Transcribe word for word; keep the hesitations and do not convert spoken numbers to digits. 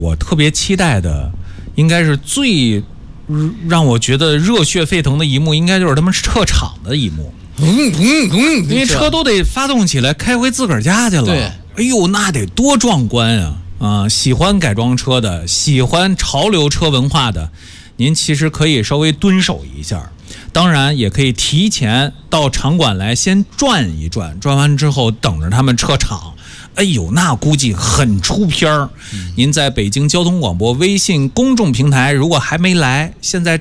我特别期待的，应该是最让我觉得热血沸腾的一幕，应该就是他们撤场的一幕。 嗯嗯嗯， 因为车都得发动起来，开回自个儿家去了。 对， 哎呦，那得多壮观啊！啊，喜欢改装车的，喜欢潮流车文化的，您其实可以稍微蹲守一下。当然，也可以提前到场馆来先转一转，转完之后等着他们撤场。哎呦，那估计很出片儿。您在北京交通广播微信公众平台，如果还没来，现在